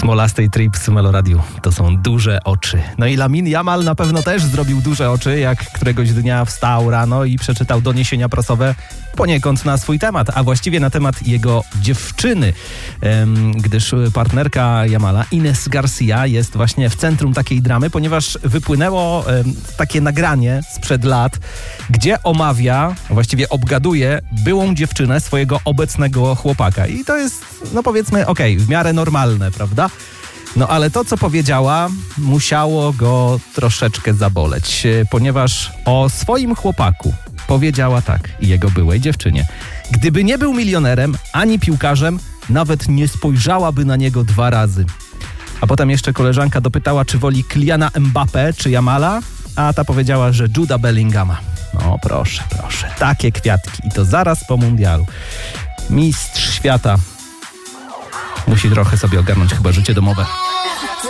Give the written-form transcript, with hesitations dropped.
Smolastej Trips w Meloradiu. To są duże oczy. No i Lamine Yamal na pewno też zrobił duże oczy, jak któregoś dnia wstał rano i przeczytał doniesienia prasowe poniekąd na swój temat, a właściwie na temat jego dziewczyny, gdyż partnerka Yamala, Ines Garcia, jest właśnie w centrum takiej dramy, ponieważ wypłynęło takie nagranie sprzed lat, gdzie omawia, właściwie obgaduje byłą dziewczynę swojego obecnego chłopaka. I to jest, no powiedzmy, w miarę normalne, prawda? No ale to, co powiedziała, musiało go troszeczkę zaboleć, ponieważ o swoim chłopaku powiedziała tak, i jego byłej dziewczynie: gdyby nie był milionerem ani piłkarzem, nawet nie spojrzałaby na niego 2 razy. A potem jeszcze koleżanka dopytała, czy woli Kyliana Mbappé czy Yamala, a ta powiedziała, że Juda Bellingama. No proszę, takie kwiatki i to zaraz po mundialu. Mistrz świata musi trochę sobie ogarnąć chyba życie domowe.